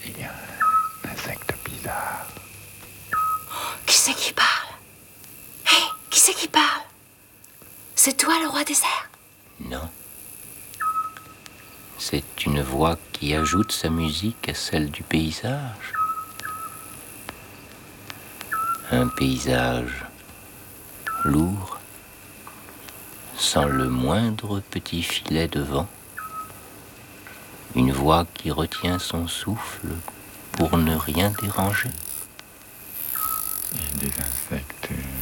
Il y a un insecte bizarre. Qui c'est qui parle? Hé, qui c'est qui parle? C'est toi le roi des airs? Non. C'est une voix qui ajoute sa musique à celle du paysage. Un paysage lourd, sans le moindre petit filet de vent. Une voix qui retient son souffle pour ne rien déranger. Et des insectes